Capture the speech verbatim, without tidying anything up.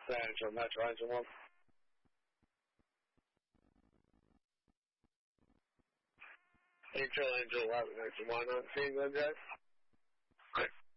Angel, Metro Engine one. Angel, Angel eleven, Angel one, on scene, then, guys.